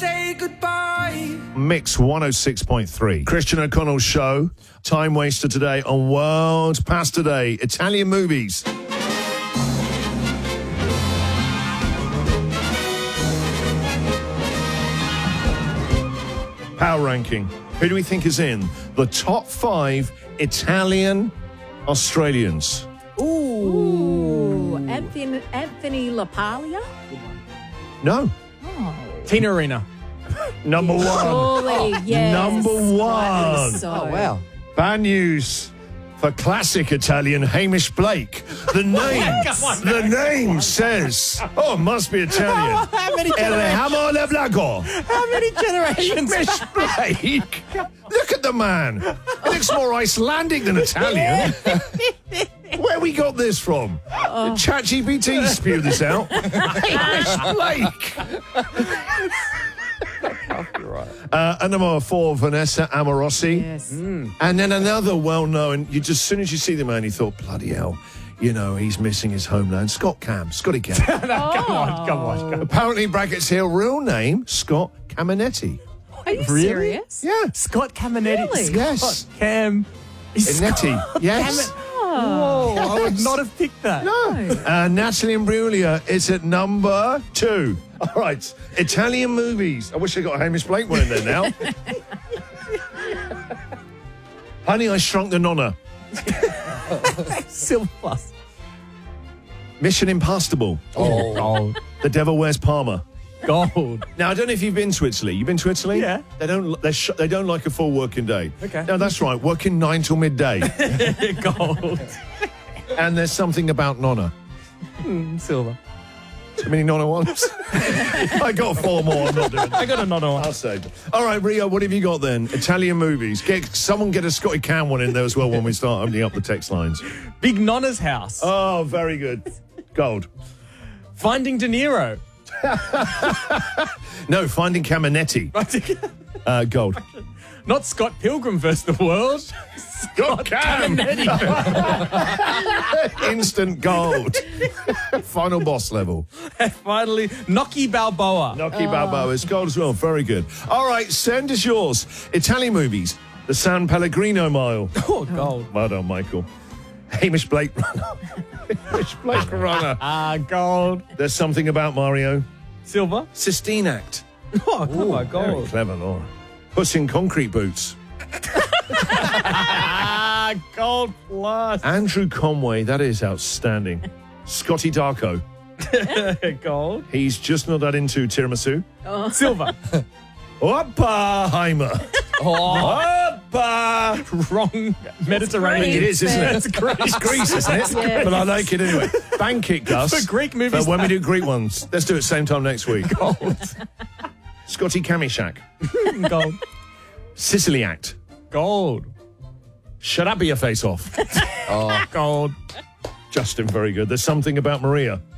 say goodbye. Mix 106.3. Christian O'Connell's show. Time waster today on World Pasta Day. Italian movies. Power ranking. Who do we think is in the top 5 Italian Australians? Ooh. Anthony LaPaglia? No. Tina Arena. Number 1. Surely, yes. Number 1. So. Oh, wow. Bad news for classic Italian Hamish Blake. The name says, oh, it must be Italian. How many El Hamo le Blago. How many generations? Hamish Blake. Look at the man. He looks more Icelandic than Italian. Where we got this from? ChatGPT spewed this out. Hamish Blake. And number 4, Vanessa Amorosi. Yes. And then another well-known, as soon as you see the man, you thought, bloody hell, he's missing his homeland. Scotty Cam. Come on. Apparently, brackets here, real name, Scott Caminetti. Are you Really? serious? Yeah. Scott Caminetti. Really? Yes. Scott Cam. Inetti. Yes. Whoa, I would not have picked that. No. Natalie Imbruglia is at number 2. All right. Italian movies. I wish I got a Hamish Blake one in there now. Honey, I Shrunk the Nonna. Silver Plus. Mission Impossible. Oh, gold. The Devil Wears Parma. Gold. Now, I don't know if you've been to Italy. You've been to Italy? Yeah. They don't like a full working day. Okay. No, that's right. Working 9 till midday. Gold. And there's something about Nonna. Silver. Too many Nonna ones? I got 4 more. I'm not doing it. I got another one. I'll say. All right, Rio, what have you got then? Italian movies. Someone get a Scotty Cam one in there as well when we start opening up the text lines. Big Nonna's House. Oh, very good. Gold. Finding De Niro. No, Finding Caminetti. Gold. Not Scott Pilgrim versus the World. Scott Cam. Instant gold. Final boss level. And finally, Nocky Balboa. Nocky Balboa is gold as well. Very good. All right, send us yours. Italian movies. The San Pellegrino Mile. Oh, gold. Well done, Michael. Hamish Blake Runner. Hamish Blake Runner. Gold. There's something about Mario. Silver. Sistine Act. Oh, come on, Very gold. clever, Laura. Puss in Concrete Boots. Gold plus. Andrew Conway, that is outstanding. Scotty Darko. Gold. He's just not that into tiramisu. Silver. Oppenheimer. Oppa. Wrong Mediterranean. It is, isn't it? It's Greece. It's Greece, isn't it? Yes. But I like it anyway. Bank it, Gus. For Greek movies. But when we do Greek ones, let's do it same time next week. Gold. Scotty Kamishak. Gold. Sicily Act. Gold. Shut up, be your face off. Gold. Justin, very good. There's something about Maria.